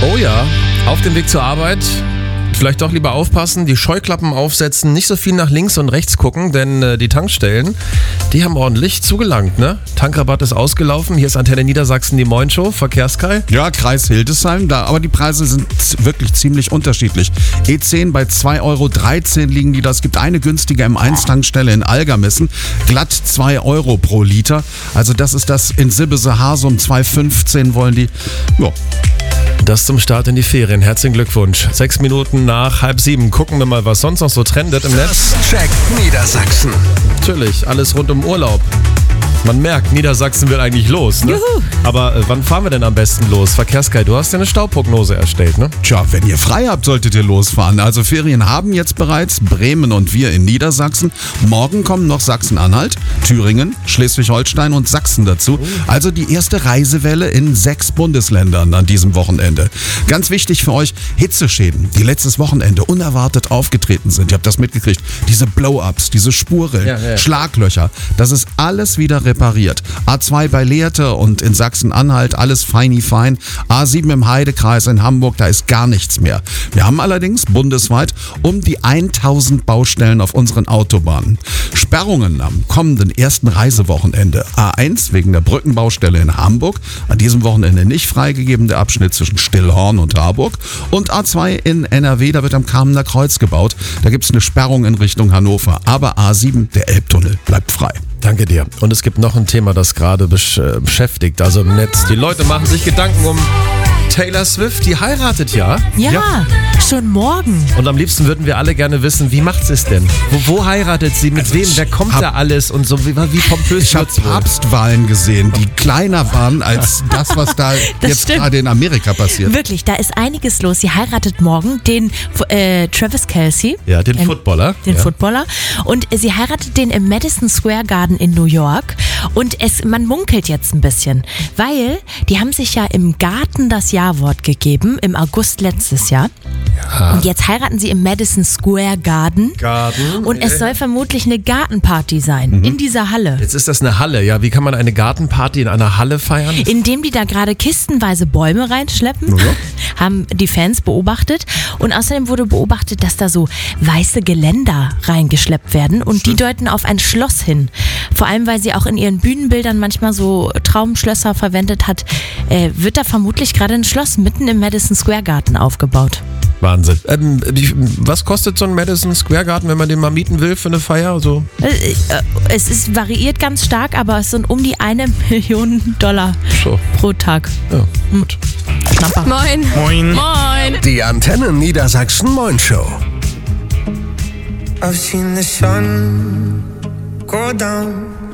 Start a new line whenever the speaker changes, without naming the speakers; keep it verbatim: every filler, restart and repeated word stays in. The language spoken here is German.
Oh ja, auf dem Weg zur Arbeit. Vielleicht doch lieber aufpassen, die Scheuklappen aufsetzen, nicht so viel nach links und rechts gucken, denn äh, die Tankstellen, die haben ordentlich zugelangt, ne? Tankrabatt ist ausgelaufen, hier ist Antenne Niedersachsen, die Moin-Show, Verkehrskai.
Ja, Kreis Hildesheim, da, aber die Preise sind wirklich ziemlich unterschiedlich. E zehn bei zwei Euro dreizehn liegen die da, es gibt eine günstige M eins Tankstelle in Algermissen, glatt zwei Euro pro Liter, also das ist das in Sibbese-Harsum, zwei fünfzehn wollen die, ja.
Das zum Start in die Ferien. Herzlichen Glückwunsch. Sechs Minuten nach halb sieben. Gucken wir mal, was sonst noch so trendet im Netz.
Check Niedersachsen.
Natürlich, alles rund um Urlaub. Man merkt, Niedersachsen wird eigentlich los, ne?
Juhu.
Aber äh, wann fahren wir denn am besten los? Verkehrskai, du hast ja eine Stauprognose erstellt, ne?
Tja, wenn ihr frei habt, solltet ihr losfahren. Also Ferien haben jetzt bereits Bremen und wir in Niedersachsen. Morgen kommen noch Sachsen-Anhalt, Thüringen, Schleswig-Holstein und Sachsen dazu. Also die erste Reisewelle in sechs Bundesländern an diesem Wochenende. Ganz wichtig für euch, Hitzeschäden, die letztes Wochenende unerwartet aufgetreten sind. Ihr habt das mitgekriegt. Diese Blow-ups, diese Spurrillen,
Ja, ja.
Schlaglöcher, das ist alles wieder repariert. A zwei bei Lehrte und in Sachsen-Anhalt alles feini fein. A sieben im Heidekreis in Hamburg, da ist gar nichts mehr. Wir haben allerdings bundesweit um die tausend Baustellen auf unseren Autobahnen. Sperrungen am kommenden ersten Reisewochenende. A eins wegen der Brückenbaustelle in Hamburg. An diesem Wochenende nicht freigegeben, der Abschnitt zwischen Stillhorn und Harburg. Und A zwei in N R W, da wird am Kamener Kreuz gebaut. Da gibt es eine Sperrung in Richtung Hannover. Aber A sieben, der Elbtunnel, bleibt frei.
Danke dir. Und es gibt noch ein Thema, das gerade besch äh, beschäftigt, also im Netz. Die Leute machen sich Gedanken um Taylor Swift, die heiratet ja.
Ja,
Ja.
schon morgen.
Und am liebsten würden wir alle gerne wissen, wie macht sie es denn? Wo, wo heiratet sie? Mit
Also
wem?
ich
Wer kommt
hab-
da alles? Und so wie, wie pompös
Ich habe
wird's wohl?
Papstwahlen gesehen, die kleiner waren als das, was da
Das
jetzt
stimmt.
gerade in Amerika passiert.
Wirklich, da ist einiges los. Sie heiratet morgen den äh, Travis Kelce.
Ja, den
Ähm,
Footballer.
Den
ja.
Footballer. Und äh, sie heiratet den im Madison Square Garden in New York. Und es, man munkelt jetzt ein bisschen, weil die haben sich ja im Garten das Ja-Wort gegeben, im August letztes Jahr. Und jetzt heiraten sie im Madison Square Garden.
Garten.
Und es soll vermutlich eine Gartenparty sein, in dieser Halle.
Jetzt ist das eine Halle, ja. Wie kann man eine Gartenparty in einer Halle feiern?
Indem die da gerade kistenweise Bäume reinschleppen, haben die Fans beobachtet. Und außerdem wurde beobachtet, dass da so weiße Geländer reingeschleppt werden. Und die deuten auf ein Schloss hin. Vor allem, weil sie auch in ihren Bühnenbildern manchmal so Traumschlösser verwendet hat, äh, wird da vermutlich gerade ein Schloss mitten im Madison Square Garden aufgebaut.
Wahnsinn. Ähm, die, was kostet so ein Madison Square Garden, wenn man den mal mieten will für eine Feier? So?
Äh, äh, Es ist variiert ganz stark, aber es sind um die eine Million Dollar
So.
pro Tag.
Ja, gut.
Schnapper.
Moin.
Moin.
Moin.
Die Antenne Niedersachsen Moin-Show.
I've seen the sun go down.